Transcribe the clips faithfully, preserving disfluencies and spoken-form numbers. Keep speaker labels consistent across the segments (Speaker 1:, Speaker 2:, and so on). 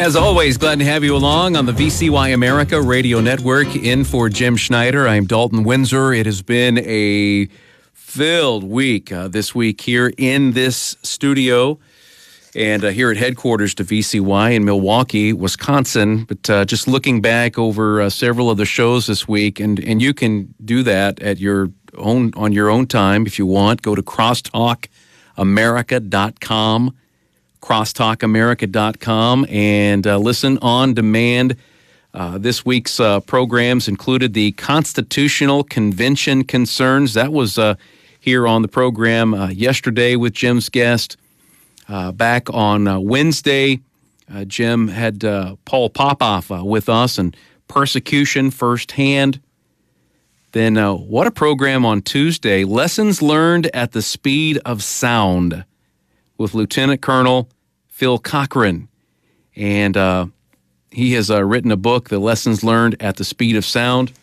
Speaker 1: As always, glad to have you along on the V C Y America Radio Network. In for Jim Schneider, I'm Dalton Windsor. It has been a filled week uh, this week here in this studio and uh, here at headquarters to V C Y in Milwaukee, Wisconsin. But uh, just looking back over uh, several of the shows this week, and, and you can do that at your own on your own time if you want. Go to crosstalk america dot com. crosstalk america dot com and uh, listen on demand. Uh, this week's uh, programs included the Constitutional Convention concerns. That was uh, here on the program uh, yesterday with Jim's guest. Uh, back on uh, Wednesday, uh, Jim had uh, Paul Popoff uh, with us and persecution firsthand. Then uh, what a program on Tuesday, Lessons Learned at the Speed of Sound, with Lieutenant Colonel Phil Cochran. And uh, he has uh, written a book, The Lessons Learned at the Speed of Sound,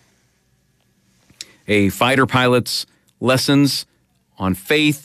Speaker 1: a fighter pilot's lessons on faith,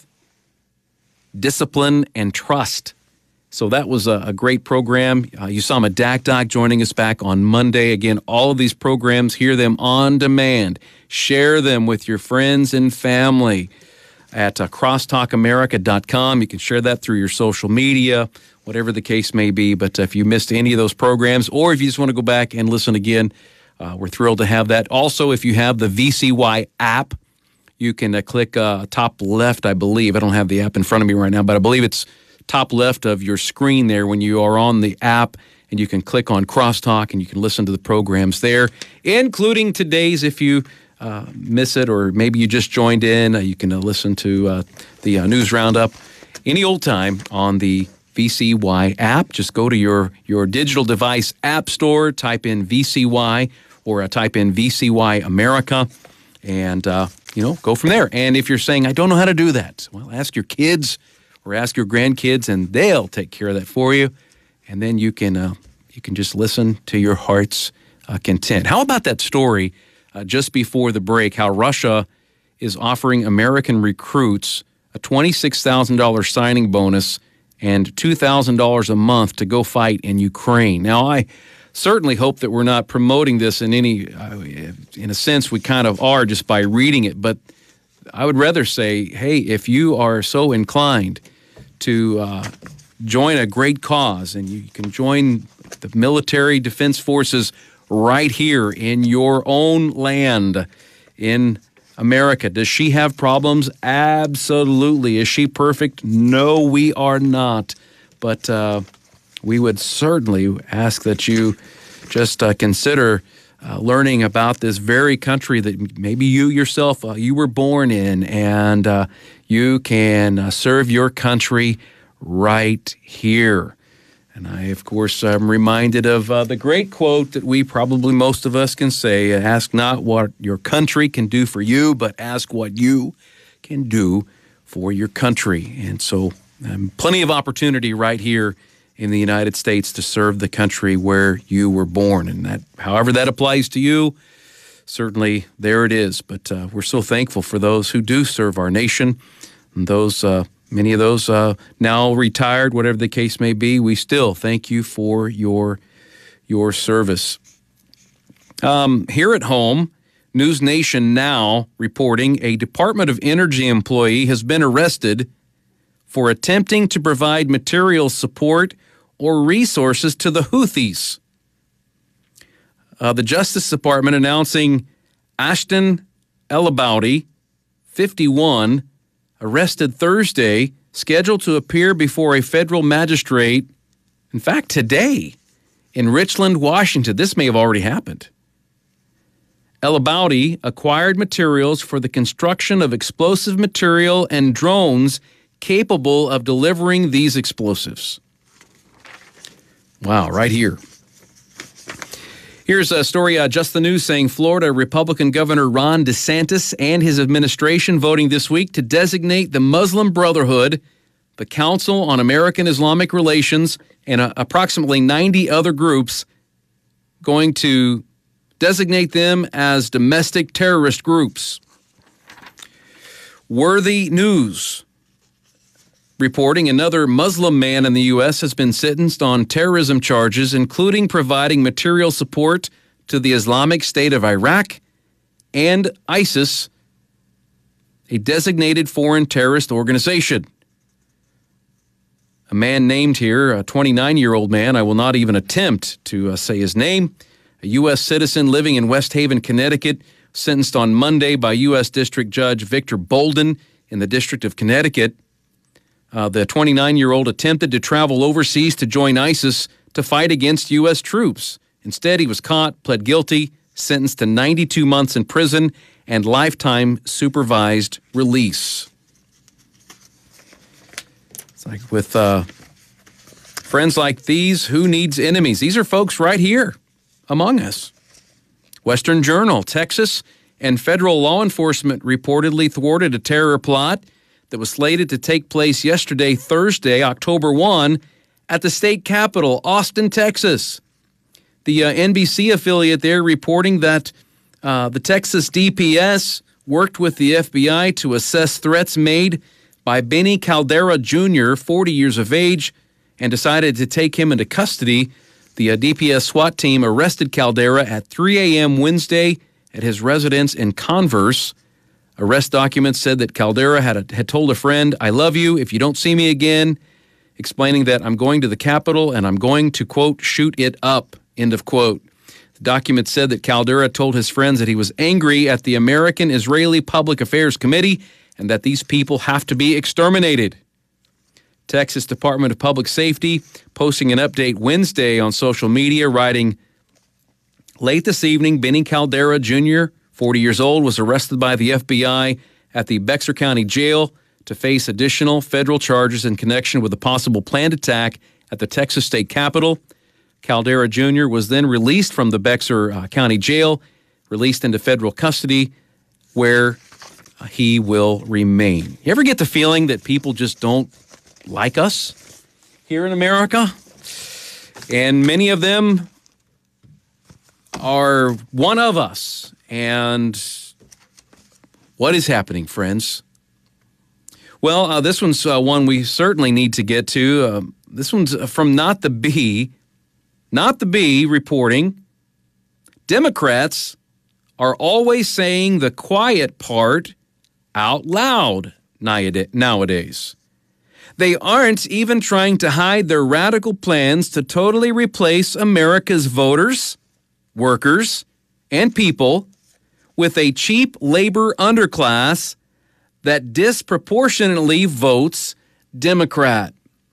Speaker 1: discipline, and trust. So that was a, a great program. Uh, you saw Madak Doc joining us back on Monday. Again, all of these programs, hear them on demand. Share them with your friends and family at uh, crosstalk america dot com. You can share that through your social media, whatever the case may be. But uh, if you missed any of those programs, or if you just want to go back and listen again, uh, we're thrilled to have that. Also, if you have the V C Y app, you can uh, click uh, top left, I believe. I don't have the app in front of me right now, but I believe it's top left of your screen there when you are on the app, and you can click on Crosstalk, and you can listen to the programs there, including today's if you Uh, miss it, or maybe you just joined in. Uh, you can uh, listen to uh, the uh, News Roundup any old time on the V C Y app. Just go to your, your digital device app store, type in V C Y, or uh, type in V C Y America, and, uh, you know, go from there. And if you're saying, I don't know how to do that, well, ask your kids or ask your grandkids, and they'll take care of that for you. And then you can, uh, you can just listen to your heart's uh, content. How about that story Uh, just before the break, how Russia is offering American recruits a twenty-six thousand dollars signing bonus and two thousand dollars a month to go fight in Ukraine. Now, I certainly hope that we're not promoting this in any, uh, in a sense, we kind of are just by reading it, but I would rather say, hey, if you are so inclined to uh, join a great cause, and you can join the military defense forces right here in your own land in America. Does she have problems? Absolutely. Is she perfect? No, we are not. But uh, we would certainly ask that you just uh, consider uh, learning about this very country that maybe you yourself, uh, you were born in, and uh, you can uh, serve your country right here. And I, of course, am reminded of uh, the great quote that we probably most of us can say, ask not what your country can do for you, but ask what you can do for your country. And so um, plenty of opportunity right here in the United States to serve the country where you were born. And that, however that applies to you, certainly there it is. But uh, we're so thankful for those who do serve our nation, and those uh Many of those uh, now retired, whatever the case may be. We still thank you for your your service. Um, here at home, News Nation Now reporting a Department of Energy employee has been arrested for attempting to provide material support or resources to the Houthis. Uh, the Justice Department announcing Ashton El-Aboudi, fifty-one, arrested Thursday, scheduled to appear before a federal magistrate, in fact, today, in Richland, Washington. This may have already happened. El-Aboudi acquired materials for the construction of explosive material and drones capable of delivering these explosives. Wow, right here. Here's a story, uh, Just the News, saying Florida Republican Governor Ron DeSantis and his administration voting this week to designate the Muslim Brotherhood, the Council on American Islamic Relations, and uh, approximately ninety other groups, going to designate them as domestic terrorist groups. Worthy news. reporting another Muslim man in the U S has been sentenced on terrorism charges, including providing material support to the Islamic State of Iraq and ISIS, a designated foreign terrorist organization. A man named here, a twenty-nine-year-old man, I will not even attempt to uh, say his name, a U S citizen living in West Haven, Connecticut, sentenced on Monday by U S District Judge Victor Bolden in the District of Connecticut. Uh, the twenty-nine-year-old attempted to travel overseas to join ISIS to fight against U S troops. Instead, he was caught, pled guilty, sentenced to ninety-two months in prison and lifetime supervised release. It's like with uh, friends like these, who needs enemies? These are folks right here among us. Western Journal, Texas and federal law enforcement reportedly thwarted a terror plot that was slated to take place yesterday, Thursday, October first, at the state capitol, Austin, Texas. The uh, N B C affiliate there reporting that uh, the Texas D P S worked with the F B I to assess threats made by Benny Caldera Junior, forty years of age, and decided to take him into custody. The uh, D P S SWAT team arrested Caldera at three a.m. Wednesday at his residence in Converse. Arrest documents said that Caldera had, a, had told a friend, "I love you if you don't see me again," explaining that I'm going to the Capitol and I'm going to, quote, shoot it up, end of quote. The document said that Caldera told his friends that he was angry at the American-Israeli Public Affairs Committee and that these people have to be exterminated. Texas Department of Public Safety posting an update Wednesday on social media, writing, late this evening, Benny Caldera Junior, forty years old, was arrested by the F B I at the Bexar County Jail to face additional federal charges in connection with a possible planned attack at the Texas State Capitol. Caldera Junior was then released from the Bexar uh, County Jail, released into federal custody, where uh, he will remain. You ever get the feeling that people just don't like us here in America? And many of them are one of us. And what is happening, friends? Well, uh, this one's uh, one we certainly need to get to. Uh, this one's from Not the Bee. Not the Bee reporting, Democrats are always saying the quiet part out loud nowadays. They aren't even trying to hide their radical plans to totally replace America's voters, workers, and people with a cheap labor underclass that disproportionately votes Democrat.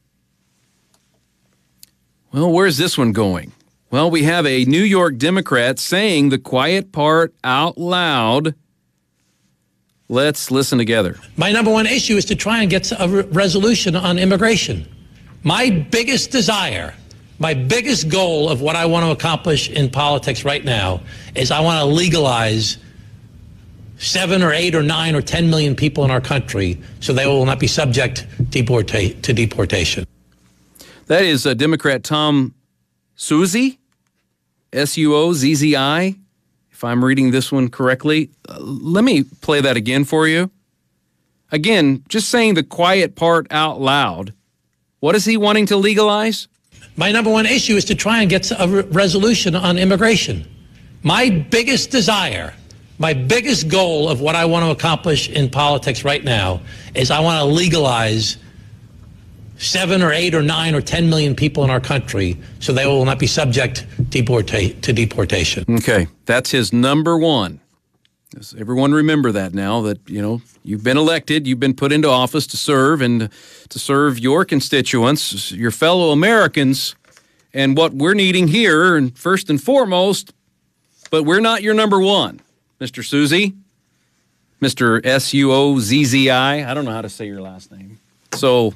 Speaker 1: Well, where's this one going? Well, we have a New York Democrat saying the quiet part out loud. Let's listen together.
Speaker 2: My number one issue is to try and get a re- resolution on immigration. My biggest desire, my biggest goal of what I want to accomplish in politics right now is I want to legalize seven or eight or nine or ten million people in our country so they will not be subject deporta- to deportation.
Speaker 1: That is uh, Democrat Tom Suozzi, S U O Z Z I, if I'm reading this one correctly. Uh, let me play that again for you. Again, just saying the quiet part out loud. What is he wanting to legalize?
Speaker 2: My number one issue is to try and get a re- resolution on immigration. My biggest desire, my biggest goal of what I want to accomplish in politics right now is I want to legalize seven or eight or nine or ten million people in our country so they will not be subject deporta- to deportation.
Speaker 1: Okay, that's his number one. Does everyone remember that now, that, you know, you've been elected, you've been put into office to serve and to serve your constituents, your fellow Americans, and what we're needing here, and first and foremost, but we're not your number one, Mister Suozzi, Mister S U O Z Z I. I don't know how to say your last name. So,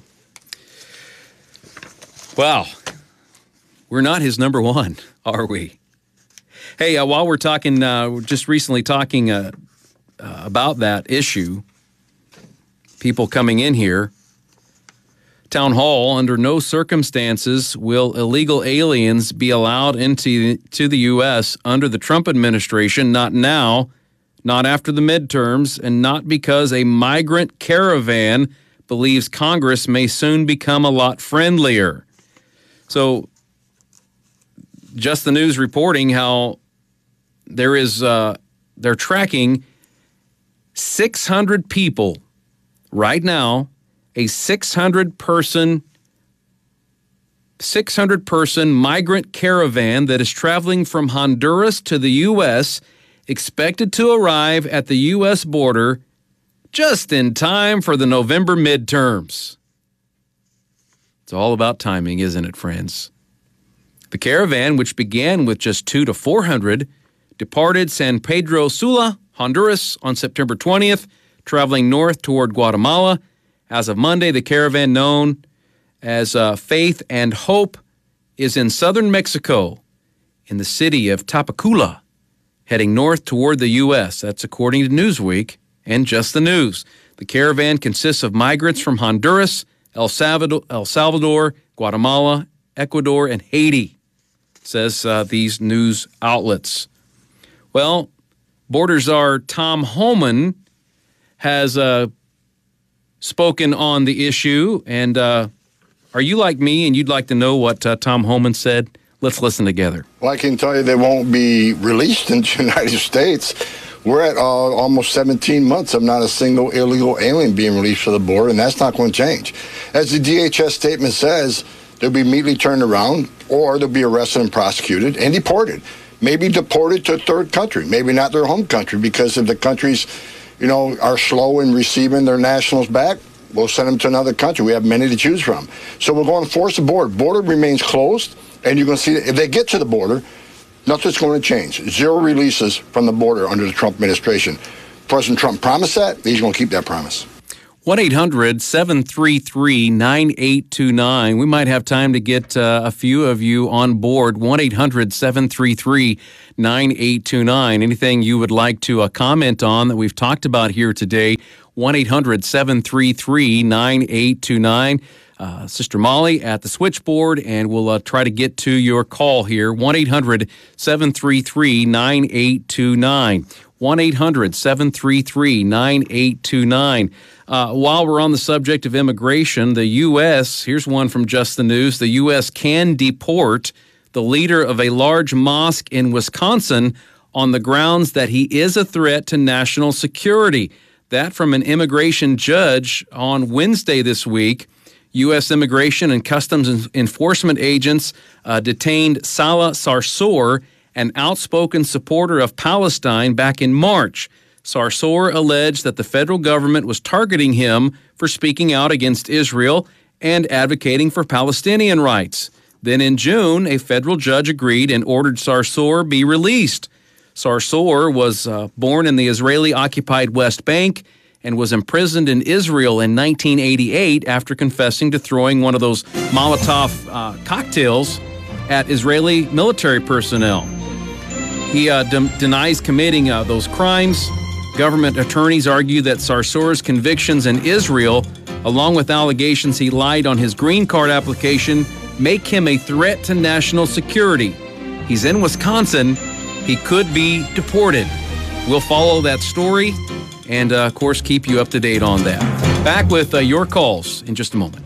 Speaker 1: wow, we're not his number one, are we? Hey, uh, while we're talking, uh, we're just recently talking uh, uh, about that issue, people coming in here, Town Hall, under no circumstances will illegal aliens be allowed into to the U S under the Trump administration, not now, not after the midterms, and not because a migrant caravan believes Congress may soon become a lot friendlier. So, Just the News reporting how there is, uh, they're tracking six hundred people right now, a six hundred person six hundred person migrant caravan that is traveling from Honduras to the U S, expected to arrive at the U S border just in time for the November midterms. It's all about timing, isn't it, friends? The caravan, which began with just two to four hundred, departed San Pedro Sula, Honduras, on September twentieth, traveling north toward Guatemala. As of Monday, the caravan, known as uh, Faith and Hope, is in southern Mexico, in the city of Tapachula, heading north toward the U S. That's according to Newsweek and Just the News. The caravan consists of migrants from Honduras, El Salvador, El Salvador, Guatemala, Ecuador, and Haiti, says uh, these news outlets. Well, Border Czar Tom Homan has uh, spoken on the issue, and uh, are you like me and you'd like to know what uh, Tom Homan said? Let's listen together.
Speaker 3: Well, I can tell you they won't be released in the United States. We're at uh, almost seventeen months of not a single illegal alien being released to the border, and that's not going to change. As the D H S statement says, they'll be immediately turned around, or they'll be arrested and prosecuted and deported. Maybe deported to a third country, maybe not their home country, because if the countries, you know, are slow in receiving their nationals back, we'll send them to another country. We have many to choose from. So we're going to force the border. Border remains closed, and you're going to see that if they get to the border, nothing's going to change. Zero releases from the border under the Trump administration. President Trump promised that. He's going to keep that promise.
Speaker 1: one eight hundred seven three three nine eight two nine. We might have time to get uh, a few of you on board. one eight hundred seven three three nine eight two nine. Anything you would like to uh, comment on that we've talked about here today, one eight hundred seven three three nine eight two nine. Uh, Sister Molly at the switchboard, and we'll uh, try to get to your call here. one eight hundred seven three three nine eight two nine. one eight hundred seven three three nine eight two nine. Uh, while we're on the subject of immigration, the U S, here's one from Just the News, the U S can deport the leader of a large mosque in Wisconsin on the grounds that he is a threat to national security. That from an immigration judge on Wednesday this week. U S Immigration and Customs Enforcement agents uh, detained Salah Sarsour, an outspoken supporter of Palestine, back in March. Sarsour alleged that the federal government was targeting him for speaking out against Israel and advocating for Palestinian rights. Then in June, a federal judge agreed and ordered Sarsour be released. Sarsour was uh, born in the Israeli-occupied West Bank and was imprisoned in Israel in nineteen eighty-eight after confessing to throwing one of those Molotov uh, cocktails at Israeli military personnel. He uh, de- denies committing uh, those crimes. Government attorneys argue that Sarsour's convictions in Israel, along with allegations he lied on his green card application, make him a threat to national security. He's in Wisconsin. He could be deported. We'll follow that story and, uh, of course, keep you up to date on that. Back with uh, your calls in just a moment.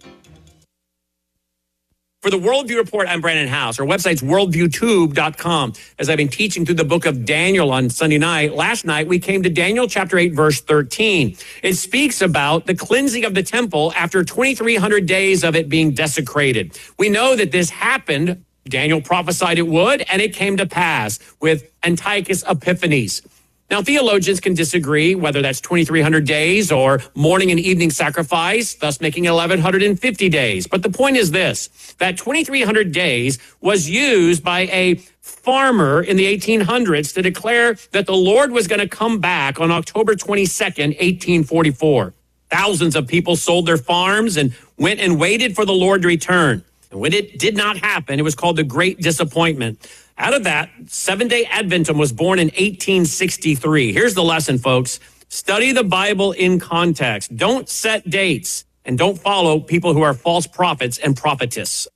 Speaker 4: For the Worldview Report, I'm Brandon House. Our website's worldview tube dot com. As I've been teaching through the book of Daniel on Sunday night, last night we came to Daniel chapter eight, verse thirteen. It speaks about the cleansing of the temple after twenty-three hundred days of it being desecrated. We know that this happened. Daniel prophesied it would, and it came to pass with Antiochus Epiphanes. Now, theologians can disagree whether that's twenty-three hundred days or morning and evening sacrifice, thus making eleven fifty days. But the point is this, that twenty-three hundred days was used by a farmer in the eighteen hundreds to declare that the Lord was going to come back on October twenty-second, eighteen forty-four. Thousands of people sold their farms and went and waited for the Lord to return. And when it did not happen, it was called the Great Disappointment. Out of that, Seventh-day Adventism was born in eighteen sixty-three. Here's the lesson, folks. Study the Bible in context. Don't set dates, and don't follow people who are false prophets and prophetess.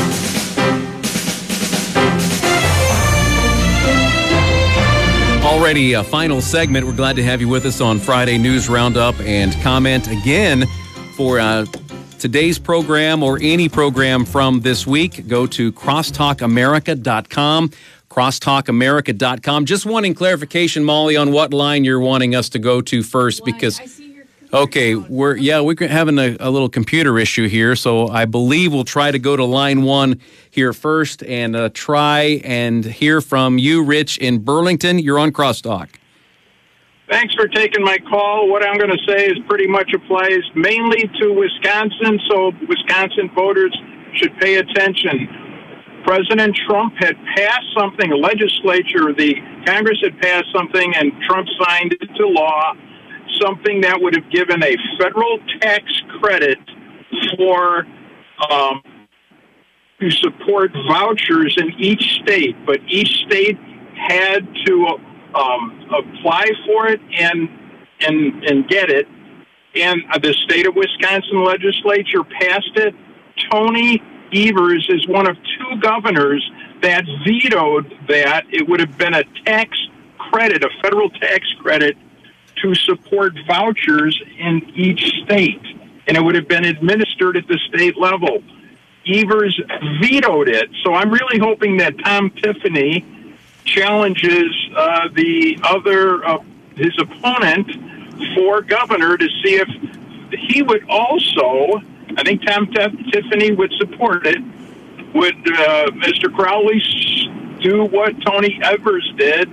Speaker 1: Already righty, uh, final segment. We're glad to have you with us on Friday News Roundup, and comment again for uh, today's program or any program from this week. Go to crosstalk america dot com, crosstalk america dot com. Just wanting clarification, Molly, on what line you're wanting us to go to first,
Speaker 5: Well,
Speaker 1: because
Speaker 5: I see your
Speaker 1: okay, we're yeah we're having a, a little computer issue here, so I believe we'll try to go to line one here first and uh, try and hear from you, Rich, in Burlington. You're on Crosstalk.
Speaker 6: Thanks for taking my call. What I'm going to say is pretty much applies mainly to Wisconsin, so Wisconsin voters should pay attention. President Trump had passed something, a legislature, the Congress had passed something, and Trump signed it into law, something that would have given a federal tax credit for um, to support vouchers in each state, but each state had to um, apply for it and and and get it. And the state of Wisconsin legislature passed it. Tony Evers is one of two governors that vetoed that. It would have been a tax credit, a federal tax credit, to support vouchers in each state, and it would have been administered at the state level. Evers vetoed it, so I'm really hoping that Tom Tiffany challenges uh, the other, uh, his opponent for governor to see if he would also, I think Tom T- Tiffany would support it, would uh, Mister Crowley do what Tony Evers did,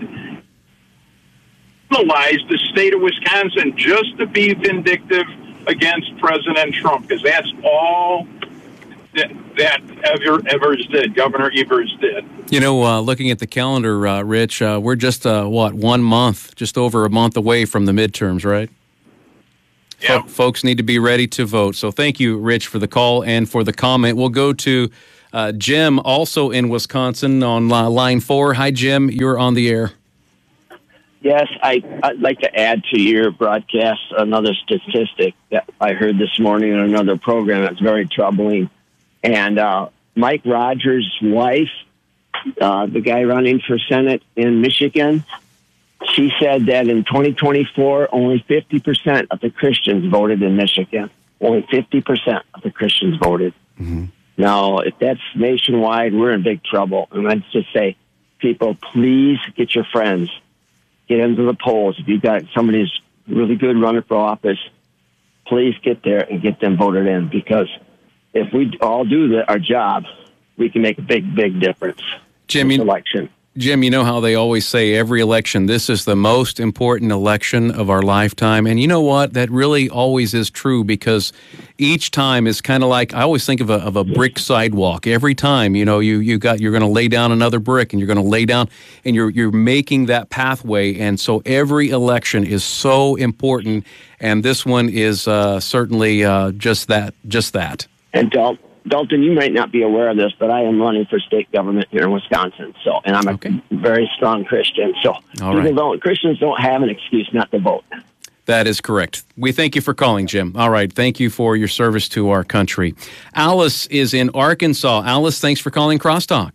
Speaker 6: penalize the state of Wisconsin just to be vindictive against President Trump, because that's all that, that Ever, Evers did, Governor Evers did.
Speaker 1: You know, uh, looking at the calendar, uh, Rich, uh, we're just, uh, what, one month, just over a month away from the midterms, right?
Speaker 6: Yeah.
Speaker 1: Fo- folks need to be ready to vote. So thank you, Rich, for the call and for the comment. We'll go to uh, Jim, also in Wisconsin, on uh, line four. Hi, Jim. You're on the air.
Speaker 7: Yes, I, I'd like to add to your broadcast another statistic that I heard this morning in another program that's very troubling. And uh, Mike Rogers' wife, uh, the guy running for Senate in Michigan, she said that in twenty twenty-four, only fifty percent of the Christians voted in Michigan. Only fifty percent of the Christians voted.
Speaker 1: Mm-hmm.
Speaker 7: Now, if that's nationwide, we're in big trouble. And I'd just say, people, please get your friends. Get into the polls. If you've got somebody who's really good running for office, please get there and get them voted in, because if we all do the, our job, we can make a big, big difference
Speaker 1: Jim,
Speaker 7: in this
Speaker 1: you,
Speaker 7: election.
Speaker 1: Jim, you know how they always say every election, this is the most important election of our lifetime. And you know what? That really always is true, because each time is kind of like, I always think of a, of a brick sidewalk. Every time, you know, you, you got, you're going to lay down another brick, and you're going to lay down, and you're, you're making that pathway. And so every election is so important. And this one is uh, certainly uh, just that, just that.
Speaker 7: And Dal- Dalton, you might not be aware of this, but I am running for state government here in Wisconsin. So, and I'm a
Speaker 1: Okay.
Speaker 7: very strong Christian. So
Speaker 1: All
Speaker 7: people
Speaker 1: right.
Speaker 7: don't, Christians don't have an excuse not to vote.
Speaker 1: That is correct. We thank you for calling, Jim. All right. Thank you for your service to our country. Alice is in Arkansas. Alice, thanks for calling Crosstalk.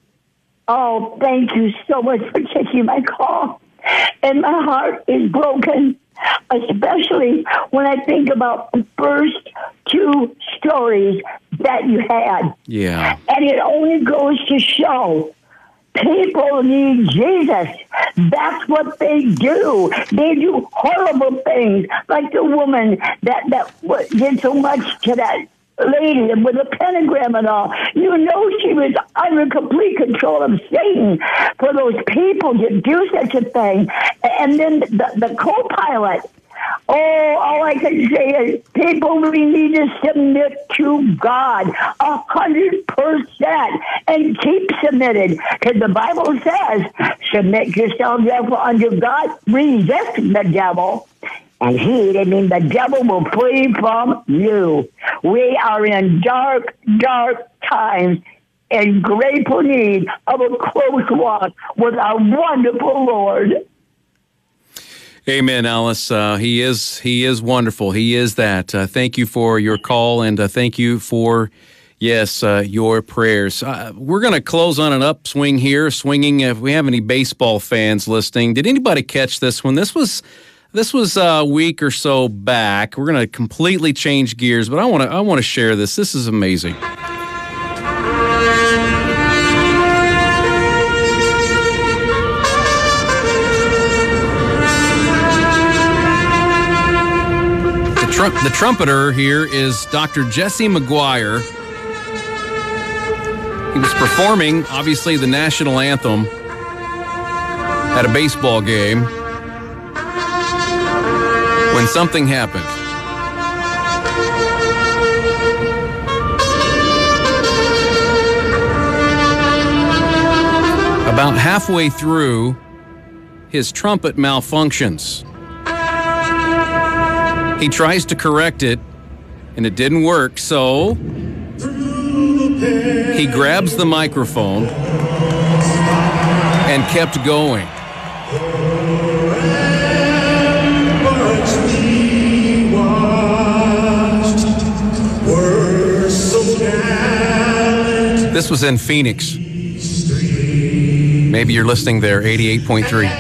Speaker 8: Oh, thank you so much for taking my call. And my heart is broken, especially when I think about the first two stories that you had.
Speaker 1: Yeah.
Speaker 8: And it only goes to show people need Jesus. That's what they do. They do horrible things, like the woman that, that did so much to that lady with a pentagram and all. You know she was under complete control of Satan for those people to do such a thing. And then the, the co-pilot, oh, all I can say is people really need to submit to God a hundred percent and keep submitted, because the Bible says, submit yourself therefore unto God, resist the devil, and he, I mean, the devil will flee from you. We are in dark, dark times, in grateful need of a close walk with our wonderful Lord.
Speaker 1: Amen, Alice. Uh, he is he is wonderful. He is that. Uh, thank you for your call, and uh, thank you for Yes, uh, your prayers. Uh, we're going to close on an upswing here, swinging. If we have any baseball fans listening, did anybody catch this one? This was this was a week or so back. We're going to completely change gears, but I want to I want to share this. This is amazing. The, trump, the trumpeter here is Doctor Jesse McGuire. He was performing, obviously, the national anthem at a baseball game when something happened. About halfway through, his trumpet malfunctions. He tries to correct it, and it didn't work, so he grabs the microphone and kept going. This was in Phoenix. Maybe you're listening there, eighty-eight point three.